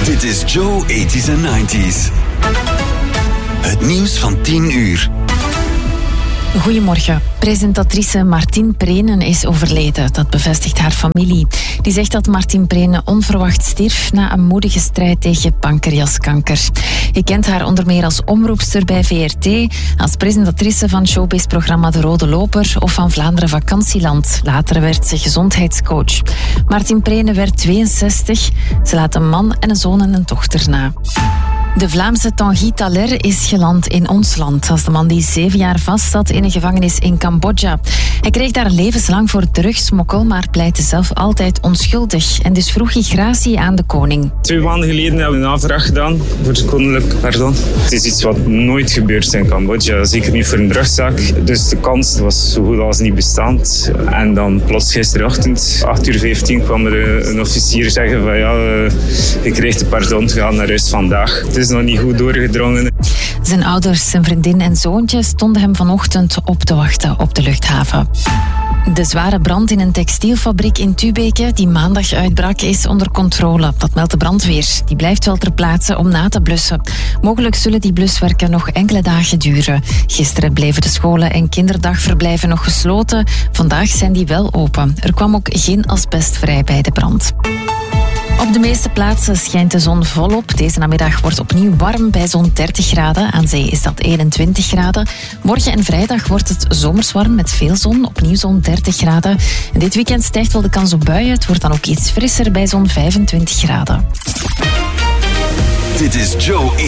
Dit is Joe 80s en 90s. Het nieuws van 10 uur. Goedemorgen. Presentatrice Martine Prenen is overleden. Dat bevestigt haar familie. Die zegt dat Martine Prenen onverwacht stierf na een moedige strijd tegen pancreaskanker. Je kent haar onder meer als omroepster bij VRT, als presentatrice van showbiz-programma De Rode Loper of van Vlaanderen Vakantieland. Later werd ze gezondheidscoach. Martine Prenen werd 62. Ze laat een man en een zoon en een dochter na. De Vlaamse Tanguy Thaler is geland in ons land als de man die 7 jaar vastzat in een gevangenis in Cambodja. Hij kreeg daar levenslang voor drugsmokkel, maar pleitte zelf altijd onschuldig. En dus vroeg hij gratie aan de koning. 2 maanden geleden hebben we een aanvraag gedaan voor het koninklijk pardon. Het is iets wat nooit gebeurt in Cambodja, zeker niet voor een drugszaak. Dus de kans was zo goed als niet bestaand. En dan plots gisterochtend, 8:15, kwam er een officier zeggen van ja, je krijgt de pardon, ga naar huis vandaag. Het is nog niet goed doorgedrongen. Zijn ouders, zijn vriendin en zoontje stonden hem vanochtend op te wachten op de luchthaven. De zware brand in een textielfabriek in Tubeke, die maandag uitbrak, is onder controle. Dat meldt de brandweer. Die blijft wel ter plaatse om na te blussen. Mogelijk zullen die bluswerken nog enkele dagen duren. Gisteren bleven de scholen en kinderdagverblijven nog gesloten. Vandaag zijn die wel open. Er kwam ook geen asbest vrij bij de brand. Op de meeste plaatsen schijnt de zon volop. Deze namiddag wordt opnieuw warm bij zo'n 30 graden. Aan zee is dat 21 graden. Morgen en vrijdag wordt het zomers warm met veel zon. Opnieuw zo'n 30 graden. En dit weekend stijgt wel de kans op buien. Het wordt dan ook iets frisser bij zo'n 25 graden. Dit is Joe